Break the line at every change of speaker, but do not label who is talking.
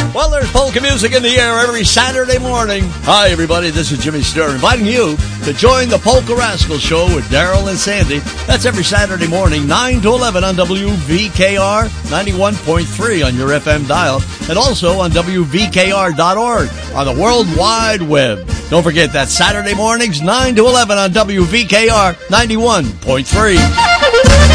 Well, there's polka music in the air every Saturday morning. Hi, everybody. This is Jimmy Sturr inviting you to join the Polka Rascal Show with Daryl and Sandy. That's every Saturday morning, 9 to 11 on WVKR 91.3 on your FM dial, and also on WVKR.org on the World Wide Web. Don't forget that Saturday mornings, 9 to 11 on WVKR 91.3.